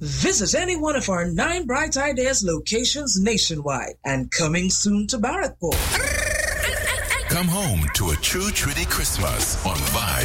Visit any one of our 9 Bright Ideas locations nationwide and coming soon to Barrackport. Come home to a true treaty Christmas on Vibe.